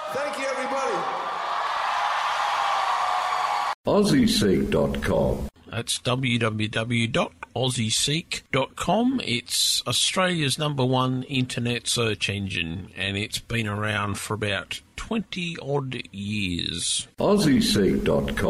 Thank you, everybody. AussieSeek.com. That's www.aussieseek.com. It's Australia's #1 internet search engine, and it's been around for about 20-odd years. AussieSeek.com.